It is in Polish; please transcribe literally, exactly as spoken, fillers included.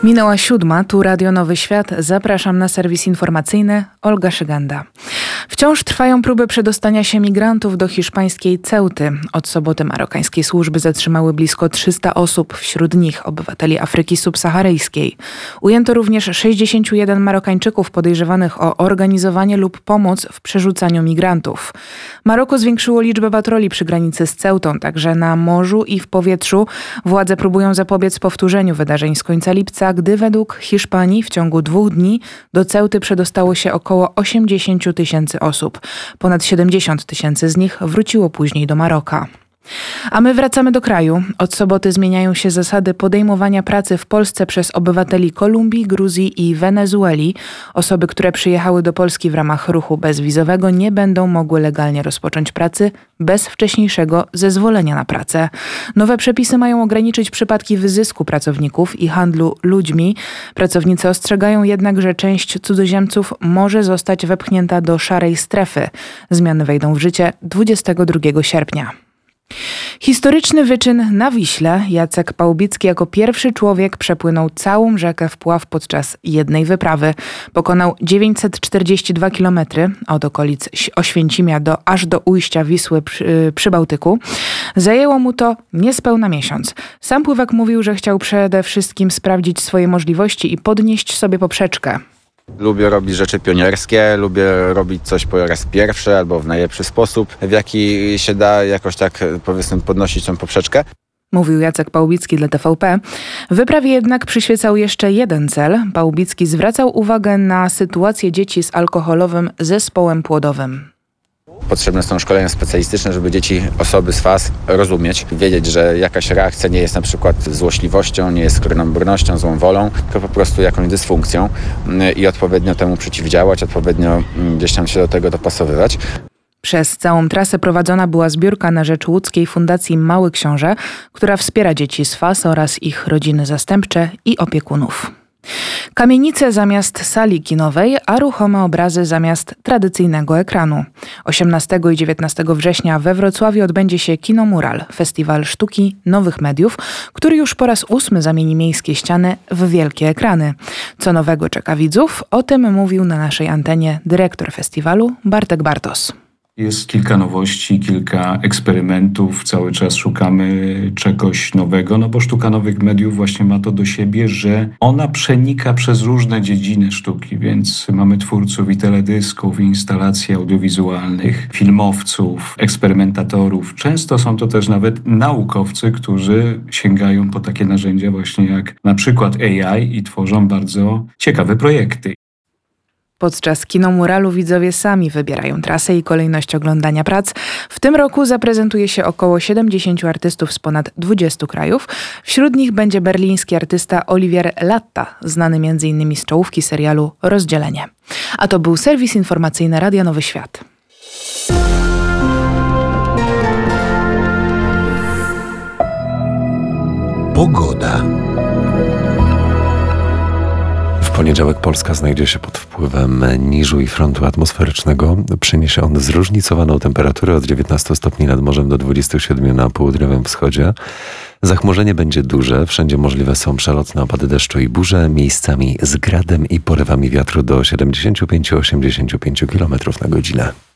Minęła siódma, tu Radio Nowy Świat. Zapraszam na serwis informacyjny. Olga Szyganda. Wciąż trwają próby przedostania się migrantów do hiszpańskiej Ceuty. Od soboty marokańskie służby zatrzymały blisko trzysta osób, wśród nich obywateli Afryki Subsaharyjskiej. Ujęto również sześćdziesięciu jeden Marokańczyków podejrzewanych o organizowanie lub pomoc w przerzucaniu migrantów. Maroko zwiększyło liczbę patroli przy granicy z Ceutą, także na morzu i w powietrzu. Władze próbują zapobiec powtórzeniu wydarzeń z końca lipca, gdy według Hiszpanii w ciągu dwóch dni do Ceuty przedostało się około osiemdziesiąt tysięcy osób. Ponad siedemdziesiąt tysięcy z nich wróciło później do Maroka. A my wracamy do kraju. Od soboty zmieniają się zasady podejmowania pracy w Polsce przez obywateli Kolumbii, Gruzji i Wenezueli. Osoby, które przyjechały do Polski w ramach ruchu bezwizowego, nie będą mogły legalnie rozpocząć pracy bez wcześniejszego zezwolenia na pracę. Nowe przepisy mają ograniczyć przypadki wyzysku pracowników i handlu ludźmi. Pracownicy ostrzegają jednak, że część cudzoziemców może zostać wepchnięta do szarej strefy. Zmiany wejdą w życie dwudziestego drugiego sierpnia. Historyczny wyczyn na Wiśle. Jacek Pałubicki jako pierwszy człowiek przepłynął całą rzekę Wpław podczas jednej wyprawy. Pokonał dziewięćset czterdzieści dwa kilometry od okolic Oświęcimia do, aż do ujścia Wisły przy, przy Bałtyku. Zajęło mu to niespełna miesiąc. Sam pływak mówił, że chciał przede wszystkim sprawdzić swoje możliwości i podnieść sobie poprzeczkę. Lubię robić rzeczy pionierskie, lubię robić coś po raz pierwszy albo w najlepszy sposób, w jaki się da jakoś tak, powiedzmy, podnosić tą poprzeczkę. Mówił Jacek Pałubicki dla T V P. Wyprawie jednak przyświecał jeszcze jeden cel. Pałubicki zwracał uwagę na sytuację dzieci z alkoholowym zespołem płodowym. Potrzebne są szkolenia specjalistyczne, żeby dzieci, osoby z F A S rozumieć, wiedzieć, że jakaś reakcja nie jest na przykład złośliwością, nie jest skromnobrnością, złą wolą, tylko po prostu jakąś dysfunkcją i odpowiednio temu przeciwdziałać, odpowiednio gdzieś tam się do tego dopasowywać. Przez całą trasę prowadzona była zbiórka na rzecz łódzkiej Fundacji Mały Książę, która wspiera dzieci z F A S oraz ich rodziny zastępcze i opiekunów. Kamienice zamiast sali kinowej, a ruchome obrazy zamiast tradycyjnego ekranu. osiemnastego i dziewiętnastego września we Wrocławiu odbędzie się Kino Mural, festiwal sztuki nowych mediów, który już po raz ósmy zamieni miejskie ściany w wielkie ekrany. Co nowego czeka widzów? O tym mówił na naszej antenie dyrektor festiwalu Bartek Bartos. Jest kilka nowości, kilka eksperymentów, cały czas szukamy czegoś nowego, no bo sztuka nowych mediów właśnie ma to do siebie, że ona przenika przez różne dziedziny sztuki, więc mamy twórców i teledysków, i instalacji audiowizualnych, filmowców, eksperymentatorów. Często są to też nawet naukowcy, którzy sięgają po takie narzędzia właśnie jak na przykład A I i tworzą bardzo ciekawe projekty. Podczas kinomuralu widzowie sami wybierają trasę i kolejność oglądania prac. W tym roku zaprezentuje się około siedemdziesięciu artystów z ponad dwudziestu krajów. Wśród nich będzie berliński artysta Olivier Latta, znany między innymi z czołówki serialu Rozdzielenie. A to był serwis informacyjny Radia Nowy Świat. Pogoda. W poniedziałek Polska znajdzie się pod wpływem niżu i frontu atmosferycznego. Przyniesie on zróżnicowaną temperaturę od dziewiętnastu stopni nad morzem do dwudziestu siedmiu na południowym wschodzie. Zachmurzenie będzie duże, wszędzie możliwe są przelotne opady deszczu i burze, miejscami z gradem i porywami wiatru do siedemdziesięciu pięciu do osiemdziesięciu pięciu kilometrów na godzinę.